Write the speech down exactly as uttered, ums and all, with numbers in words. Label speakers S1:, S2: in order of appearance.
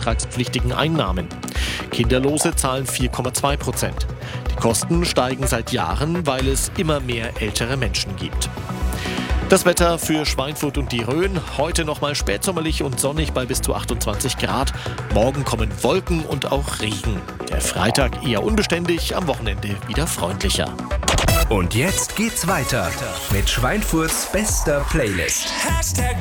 S1: beitragspflichtigen Einnahmen. Kinderlose zahlen vier Komma zwei Prozent. Die Kosten steigen seit Jahren, weil es immer mehr ältere Menschen gibt. Das Wetter für Schweinfurt und die Rhön. Heute nochmal spätsommerlich und sonnig bei bis zu achtundzwanzig Grad. Morgen kommen Wolken und auch Regen. Der Freitag eher unbeständig, am Wochenende wieder freundlicher.
S2: Und jetzt geht's weiter mit Schweinfurts bester Playlist.